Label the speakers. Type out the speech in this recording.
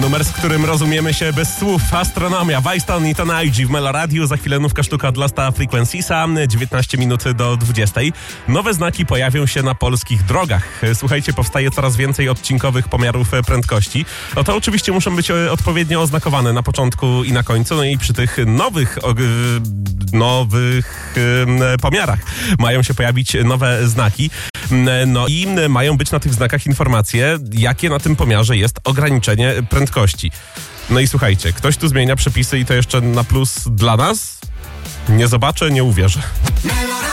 Speaker 1: Numer, z którym rozumiemy się bez słów. Astronomia, Weiston i Tonalgi w Meloradiu. Za chwilę nówka sztuka od Losta Frequenciesa. 19 minut do 20. Nowe znaki pojawią się na polskich drogach. Słuchajcie, powstaje coraz więcej odcinkowych pomiarów prędkości. No to oczywiście muszą być odpowiednio oznakowane na początku i na końcu. No i przy tych nowych pomiarach mają się pojawić nowe znaki. No i mają być na tych znakach informacje, jakie na tym pomiarze jest ograniczenie prędkości. No i słuchajcie, ktoś tu zmienia przepisy i to jeszcze na plus dla nas? Nie zobaczę, nie uwierzę.